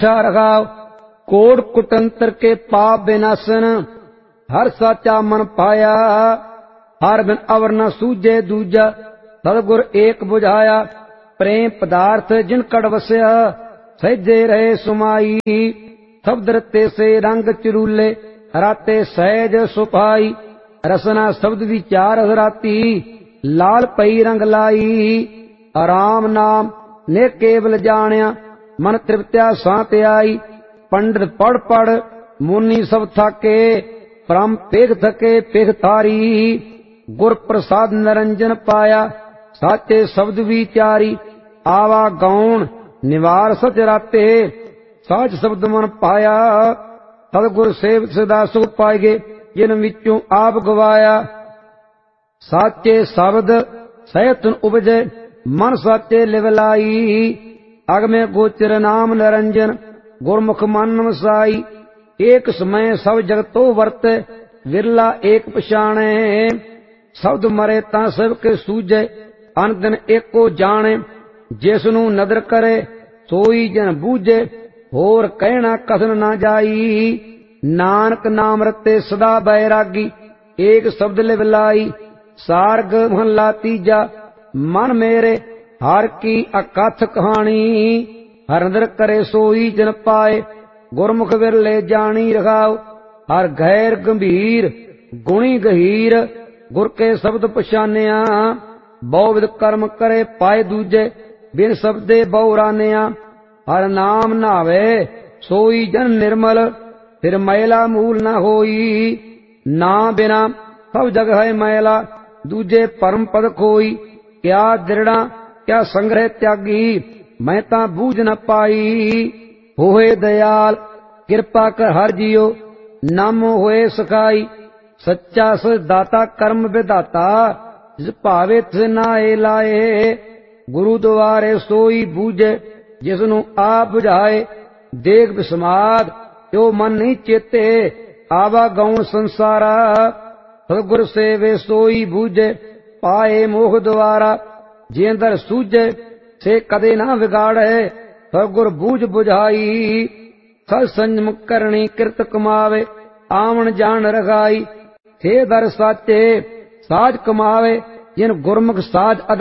मीठा रखाओ। कोट कुटंत्र के पाप विनाशन, हर साचा मन पाया। हर बिन अवर न सूझे दूजा, सतगुर एक बुझाया। प्रेम पदार्थ जिन कड़ वस्या, सहजे रहे सुमाई। शब्द रते से रंग चरूले, राते सहज सुपाई। रसना शब्द विचार राती, लाल पई रंग लाई। आराम नाम ने केवल जानिया, मन तृप्त्या सांत आई। पंडित पढ़ पढ़ मुनि सब थाके, परम पेख थके पेख तारी। गुर प्रसाद निरंजन पाया, साचे शब्द विचारी। आवा गौण निवार सच राते, साच शब्द मन पाया। सतगुर सेवक सदा सुख पाएगे, जिन विचों आप गवाया। साचे शब्द सहतन उपजे, मन साचे लिवलाई। अगमे गोचर नाम निरंजन, गुरमुख मन वसाई। एक समय सब जगतो वर्ते, विरला एक पछाणे। शब्द मरे तां सब के सूझे, अन दिन एको जाने। जिसनू नदर करे सोई जन बूझे, होर कहना कथन ना जाई। नानक नाम रते सदा बैरागी, एक शब्द लिवलाई। सारग महला तीजा, मन मेरे हर की अकथ कहानी। हर नदर करे सोई जन पाए, गुरमुख विरले जानी रखाओ। हर गैर गंभीर गुणी गहीर, गुर के शब्द पछानिया। बहुविध कर्म करे पाए दूजे, बिन शब्दे बहुरानिया। हर नाम नावे सोई जन निर्मल, फिर मैला मूल न होई। ना बिना सब जग है मैला, दूजे परम पद खोई। क्या दृढ़ा क्या संग्रह त्यागी, मैं ता बूझ न पाई। होए दयाल कृपा कर हर जियो, नाम होए सखाई। सच्चा सच दाता कर्म विधाता, जिस भावे तिस नाए लाए। गुरु द्वारे सोई बूझे, जिसनु आप बुझाए। देख विस्माद त्यो मन नहीं चेते, आवा गौण संसारा। सतगुर सेवे सोई बूझे, पाए मोह द्वारा। जेंदर सूझे से कदे ना बिगाड़े, सतगुर बूझ बुझाई। सत संयम करनी कृत कमावे, आवन जान रखाई। थे दर साचे साज कमावे, जिन गुरमुख साज